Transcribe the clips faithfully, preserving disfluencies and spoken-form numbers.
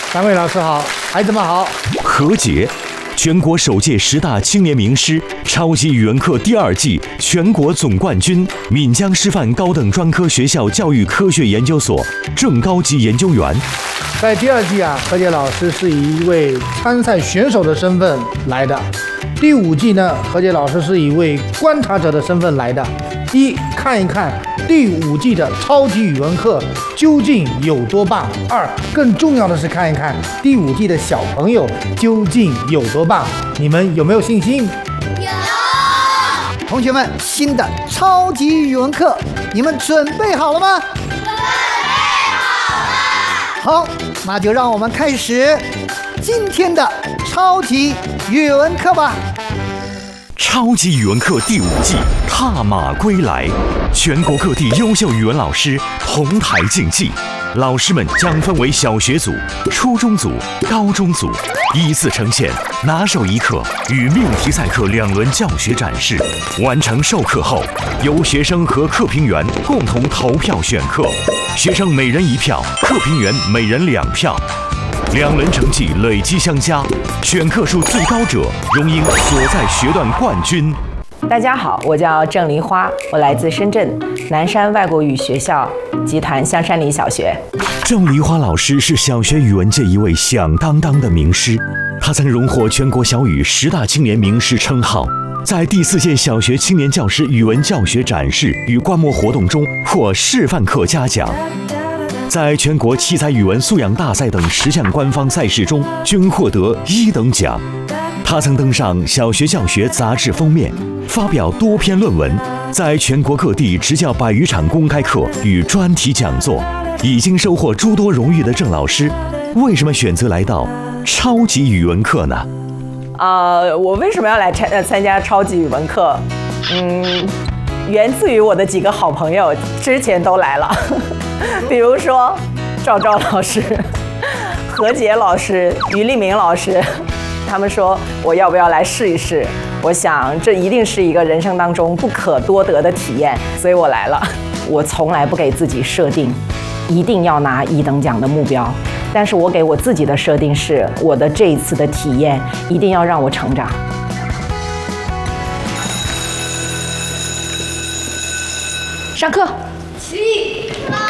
三位老师好，孩子们好。 何洁，全国首届十大青年名师，超级语文课第二季全国总冠军，闽江师范高等专科学校教育科学研究所正高级研究员。 在第二季啊，何洁老师是以一位参赛选手的身份来的。第五季呢，何洁老师是以一位观察者的身份来的。一，看一看第五季的超级语文课究竟有多棒；二，更重要的是看一看第五季的小朋友究竟有多棒。你们有没有信心？ 有。 同学们，新的超级语文课，你们准备好了吗？ 准备好了。 好，那就让我们开始今天的超级语文课吧。 超级语文课第五季踏马归来，全国各地优秀语文老师同台竞技，老师们将分为小学组、初中组、高中组，依次呈现拿手一课与命题赛课两轮教学展示。完成授课后，由学生和课评员共同投票选课，学生每人一票，课评员每人两票。两人成绩累积相加，选课数最高者荣膺所在学段冠军。 大家好，我叫郑梨花，我来自深圳南山外国语学校集团香山里小学。 郑梨花老师是小学语文界一位响当当的名师，她曾荣获全国小语十大青年名师称号，在第四届小学青年教师语文教学展示与观摩活动中获示范课嘉奖。在全国七彩语文素养大赛等十项官方赛事中均获得一等奖。他曾登上小学教学杂志封面，发表多篇论文，在全国各地执教百余场公开课与专题讲座，已经收获诸多荣誉的郑老师，为什么选择来到超级语文课呢？ 呃，我为什么要来参呃参加超级语文课？嗯，源自于我的几个好朋友之前都来了。比如说赵赵老师、何洁老师、于立明老师，他们说我要不要来试一试？我想这一定是一个人生当中不可多得的体验，所以我来了。我从来不给自己设定一定要拿一等奖的目标，但是我给我自己的设定是，我的这一次的体验一定要让我成长。上课。 起。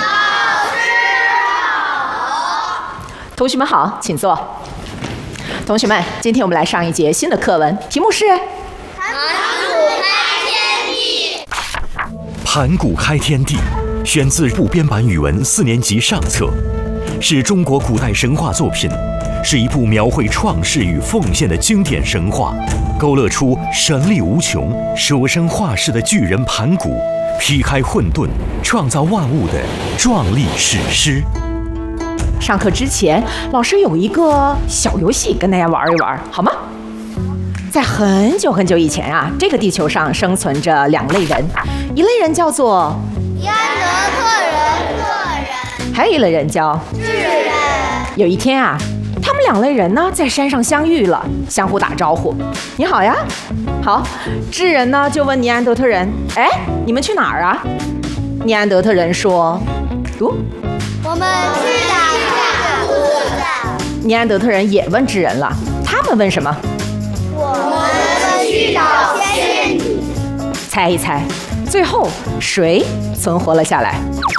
同学们好，请坐。同学们，今天我们来上一节新的课文，题目是盘古开天地。 盘古开天地，选自部编版语文四年级上册，是中国古代神话作品，是一部描绘创世与奉献的经典神话，勾勒出神力无穷、舍身化世的巨人盘古，劈开混沌、创造万物的壮丽史诗。 上课之前，老师有一个小游戏跟大家玩一玩，好吗？在很久很久以前啊，这个地球上生存着两类人，一类人叫做尼安德特人，特人； 还有一类人叫智人。 有一天啊，他们两类人呢在山上相遇了，相互打招呼：“你好呀。”好，智人呢就问尼安德特人：“哎，你们去哪儿啊？”尼安德特人说：“读。” 我们去打盘古的。 尼安德特人也问智人了，他们问什么？ 我们去找天地。 猜一猜，最后谁存活了下来？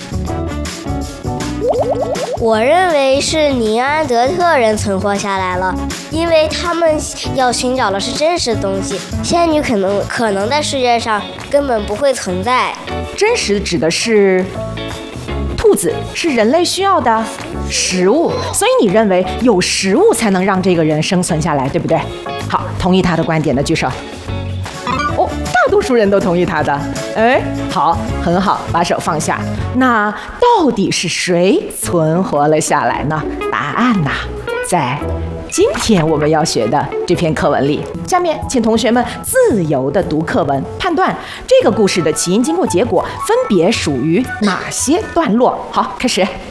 我认为是尼安德特人存活下来了，因为他们要寻找的是真实的东西，仙女可能可能在世界上根本不会存在。 真实指的是兔子是人类需要的食物，所以你认为有食物才能让这个人生存下来，对不对？好，同意他的观点的举手。哦，大多数人都同意他的。哎，好，很好，把手放下。那到底是谁存活了下来呢？答案呐，在今天我们要学的这篇课文里。下面请同学们自由地读课文，判断这个故事的起因、经过、结果分别属于哪些段落。好，开始。